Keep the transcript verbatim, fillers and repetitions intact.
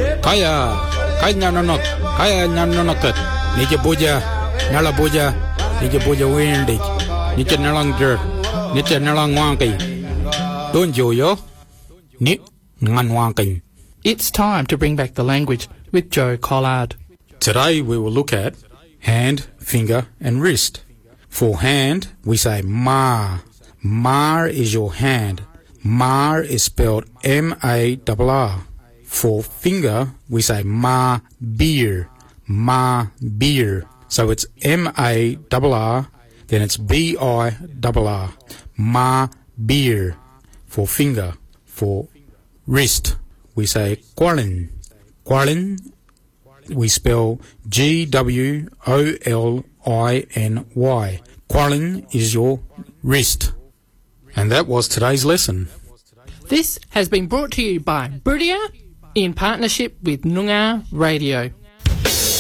Kaya, kaya nanonok, kaya nanonokot. Nike boja, nala boja, nike boja windig. Nike nalang jer, nike nalang wankai. Don't you yo? Ni ngan wankai. It's time to bring back the language with Joe Collard. Today we will look at hand, finger and wrist. For hand, we say ma. Ma is your hand. Ma is spelled M A R R. For finger, we say ma beer. Ma beer. So it's M A R R, then it's B I R R. Ma beer. For finger. For wrist, we say qualin. Qualin, we spell G W O L I N Y. Qualin is your wrist. And that was today's lesson. This has been brought to you by Buridia in partnership with Noongar Radio.